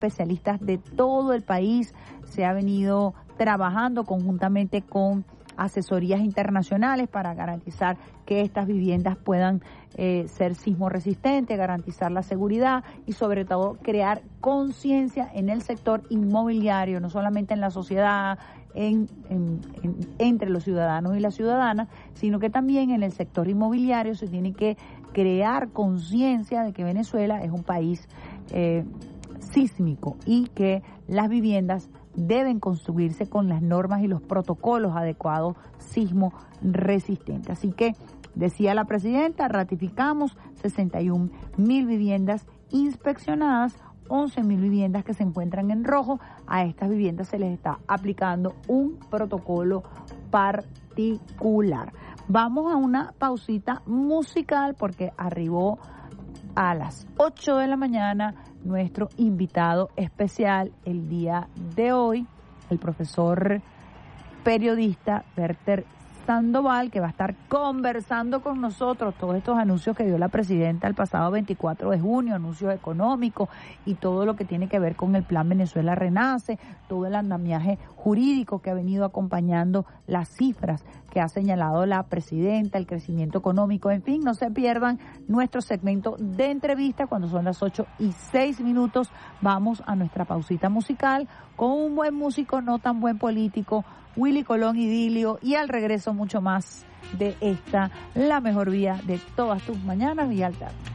especialistas de todo el país. Se ha venido trabajando conjuntamente con asesorías internacionales para garantizar que estas viviendas puedan ser sismo resistentes, garantizar la seguridad y sobre todo crear conciencia en el sector inmobiliario, no solamente en la sociedad, entre los ciudadanos y las ciudadanas, sino que también en el sector inmobiliario se tiene que crear conciencia de que Venezuela es un país sísmico y que las viviendas deben construirse con las normas y los protocolos adecuados sismo resistentes. Así que, decía la presidenta, ratificamos 61.000 viviendas inspeccionadas, 11.000 viviendas que se encuentran en rojo. A estas viviendas se les está aplicando un protocolo particular. Vamos a una pausita musical porque arribó a las 8 de la mañana nuestro invitado especial el día de hoy, el profesor periodista Werther Sandoval, que va a estar conversando con nosotros todos estos anuncios que dio la presidenta el pasado 24 de junio, anuncios económicos y todo lo que tiene que ver con el Plan Venezuela Renace, todo el andamiaje jurídico que ha venido acompañando las cifras que ha señalado la presidenta, el crecimiento económico, en fin, no se pierdan nuestro segmento de entrevista cuando son las 8:06. Vamos a nuestra pausita musical con un buen músico, no tan buen político, Willy Colón Idilio, y al regreso mucho más de esta, la mejor vía de todas tus mañanas, Vía Alterna.